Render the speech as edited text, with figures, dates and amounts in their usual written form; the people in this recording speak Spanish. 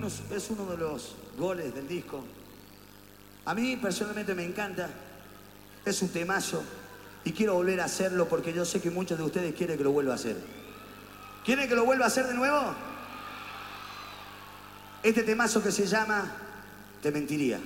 es uno de los goles del disco. A mí personalmente me encanta, es un temazo y quiero volver a hacerlo porque yo sé que muchos de ustedes quieren que lo vuelva a hacer. ¿Quieren que lo vuelva a hacer de nuevo? Este temazo que se llama Te mentiría.